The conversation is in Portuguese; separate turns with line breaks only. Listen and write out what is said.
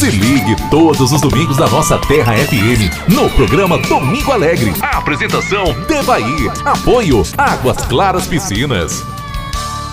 Se ligue todos os domingos da nossa Terra FM, no programa Domingo Alegre. A apresentação Devaí. Apoio Águas Claras Piscinas.